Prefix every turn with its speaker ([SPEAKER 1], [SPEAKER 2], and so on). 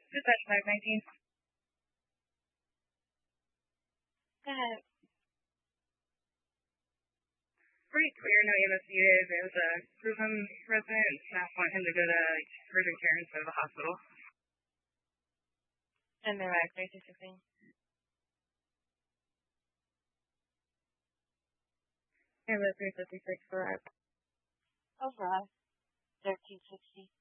[SPEAKER 1] Dispatch 519.
[SPEAKER 2] Go ahead.
[SPEAKER 1] Pretty clear, no EMS needed. There was a proven resident and staff want him to go to urgent care instead of the hospital.
[SPEAKER 2] And they're back 316.
[SPEAKER 1] And the 356 for
[SPEAKER 2] Overall, 1360.